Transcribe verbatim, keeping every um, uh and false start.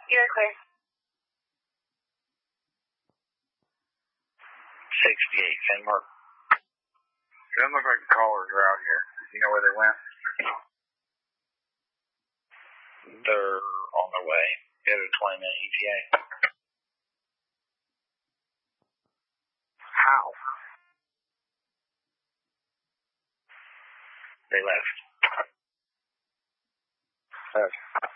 You're clear. sixty-eight, Denmark. Doesn't look like the callers are out here. You know where they went? They're on their way. They have a twenty minute E T A. How? They left. Okay.